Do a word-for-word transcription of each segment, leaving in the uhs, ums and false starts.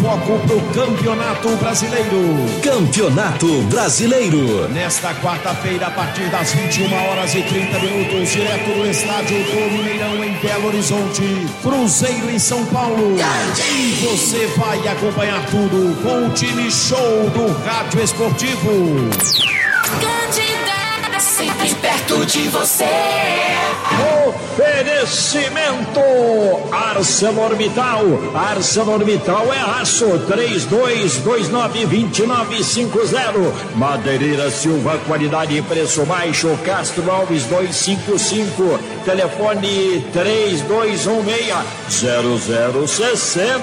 foco pro Campeonato Brasileiro. Campeonato Brasileiro. Nesta quarta-feira, a partir das vinte e uma horas e trinta minutos, direto do estádio do Mineirão em Belo Horizonte, Cruzeiro em São Paulo. E você vai acompanhar tudo com o time show do Rádio Esportivo. Candidata, sempre perto de você. Oferecimento ArcelorMittal. ArcelorMittal é aço. Três dois dois nove, dois nove cinco zero. Madeireira Silva, qualidade e preço baixo. Castro Alves dois cinco cinco. Telefone três dois um seis, zero zero seis zero.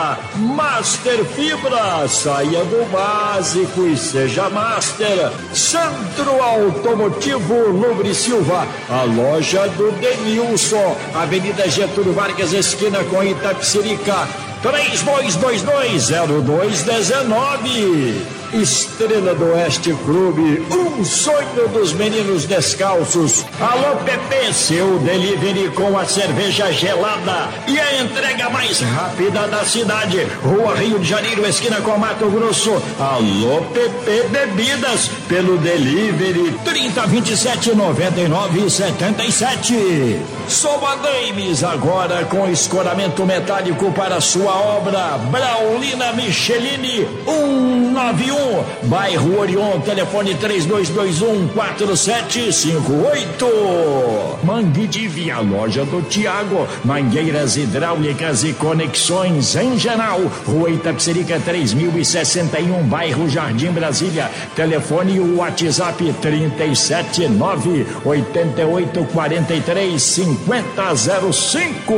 Master Fibra, saia do básico e seja Master. Centro Automotivo Lubre Silva, a loja do Denilson, Avenida Getúlio Vargas, esquina com Itapecerica, três dois dois dois, zero dois um nove. Estrela do Oeste Clube, um sonho dos meninos descalços. Alô Pepe, seu delivery com a cerveja gelada e a entrega mais rápida da cidade. Rua Rio de Janeiro, esquina com Mato Grosso. Alô Pepe Bebidas, pelo delivery trinta, vinte e sete, noventa e nove, setenta e sete. Soma Games, agora com escoramento metálico para sua obra. Braulina Michelini, um nove um, bairro Orion, telefone três dois dois um, quatro sete cinco oito. Mangue de Via, loja do Tiago, mangueiras hidráulicas e conexões em geral. Rua Itapecerica três mil e sessenta e um, bairro Jardim Brasília, telefone e o WhatsApp trinta e sete nove, oitenta e oito, quarenta e três, cinquenta zero cinco.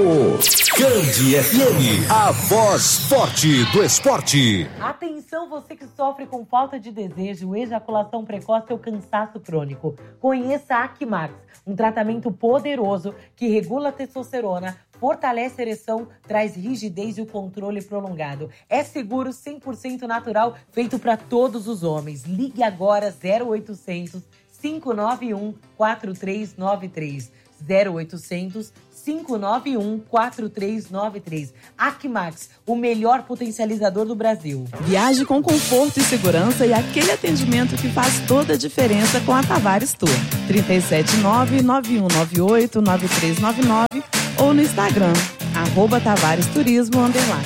Candi F M, a voz forte do esporte. Atenção, você que sofre com falta de desejo, ejaculação precoce ou cansaço crônico. Conheça a Aquimax, um tratamento poderoso que regula a testosterona, fortalece a ereção, traz rigidez e o controle prolongado. É seguro, cem por cento natural, feito para todos os homens. Ligue agora zero oitocentos, cinco nove um, quatro três nove três. zero oitocentos, cinco nove um, quatro três nove três. Aquimax, o melhor potencializador do Brasil. Viaje com conforto e segurança e aquele atendimento que faz toda a diferença com a Tavares Tour. trinta sete nove, nove um nove oito, nove três nove nove ou no Instagram, arroba Tavares Turismo underline.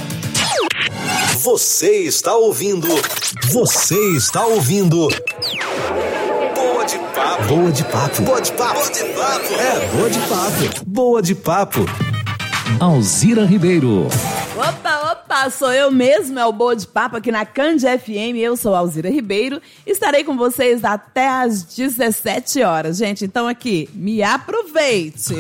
Você está ouvindo. Você está ouvindo. Boa de papo. Boa de papo. Boa de papo. Boa de papo. É, boa de papo. Boa de papo. Alzira Ribeiro. Opa, opa, sou eu mesmo, é o Boa de Papo aqui na Candi F M. Eu sou a Alzira Ribeiro. Estarei com vocês até às dezessete horas, gente. Então aqui, me aproveite.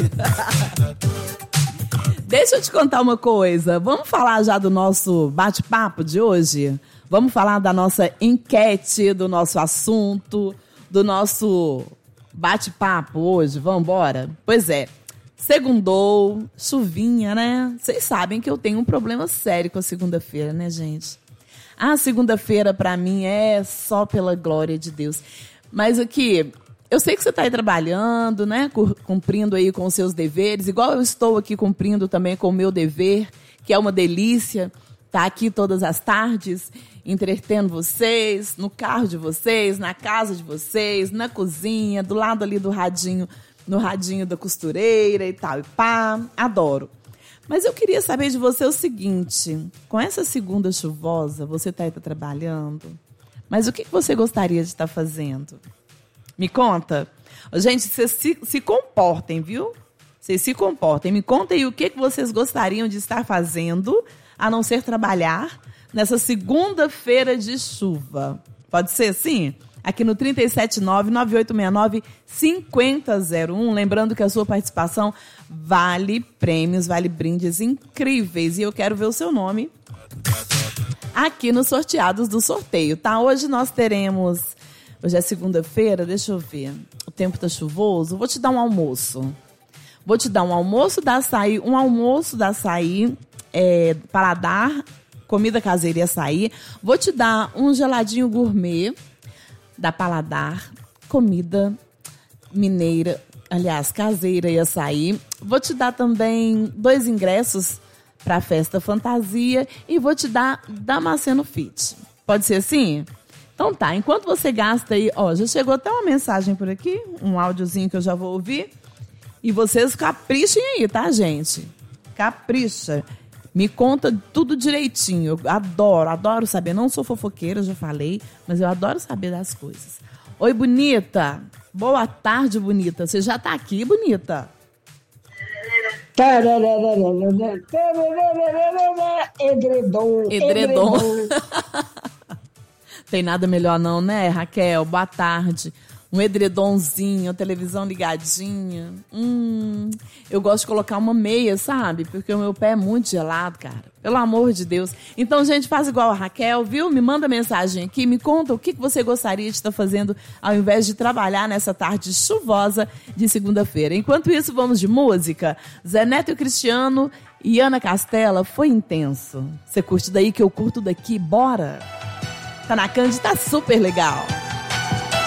Deixa eu te contar uma coisa. Vamos falar já do nosso bate-papo de hoje? Vamos falar da nossa enquete, do nosso assunto, do nosso bate-papo hoje. Vamos embora? Pois é. Segundou, chuvinha, né? Vocês sabem que eu tenho um problema sério com a segunda-feira, né, gente? A segunda-feira, pra mim, é só pela glória de Deus. Mas aqui, eu sei que você tá aí trabalhando, né? Cumprindo aí com os seus deveres, igual eu estou aqui cumprindo também com o meu dever, que é uma delícia estar aqui todas as tardes, entretendo vocês, no carro de vocês, na casa de vocês, na cozinha, do lado ali do radinho, no radinho da costureira e tal, e pá, adoro. Mas eu queria saber de você o seguinte, com essa segunda chuvosa, você está aí tá trabalhando, mas o que você gostaria de estar fazendo? Me conta. Gente, vocês se, se comportem, viu? Vocês se comportem. Me contem aí o que vocês gostariam de estar fazendo, a não ser trabalhar, nessa segunda-feira de chuva. Pode ser assim? Aqui no trinta sete nove, nove oito seis nove, cinco zero zero um. Lembrando que a sua participação vale prêmios, vale brindes incríveis. E eu quero ver o seu nome aqui nos sorteados do sorteio, tá? Hoje nós teremos... Hoje é segunda-feira, deixa eu ver. O tempo tá chuvoso. Vou te dar um almoço. Vou te dar um almoço da açaí, um almoço da açaí, é, paladar, comida caseira e açaí. Vou te dar um geladinho gourmet da Paladar, comida mineira, aliás, caseira e açaí. Vou te dar também dois ingressos pra festa fantasia e vou te dar Damasceno Fit. Pode ser assim? Então tá, enquanto você gasta aí, ó, já chegou até uma mensagem por aqui, um áudiozinho que eu já vou ouvir. E vocês caprichem aí, tá, gente? Capricha. Me conta tudo direitinho. Eu adoro, adoro saber. Não sou fofoqueira, já falei, mas eu adoro saber das coisas. Oi, bonita. Boa tarde, bonita. Você já tá aqui, bonita? Edredom. Edredom. Tem nada melhor não, né, Raquel? Boa tarde. Um edredomzinho, televisão ligadinha. Hum, eu gosto de colocar uma meia, sabe? Porque o meu pé é muito gelado, cara. Pelo amor de Deus. Então, gente, faz igual a Raquel, viu? Me manda mensagem aqui, me conta o que você gostaria de estar fazendo ao invés de trabalhar nessa tarde chuvosa de segunda-feira. Enquanto isso, vamos de música. Zé Neto e Cristiano e Ana Castela, Foi Intenso. Você curte daí que eu curto daqui? Bora! Tá na Cândido, tá super legal.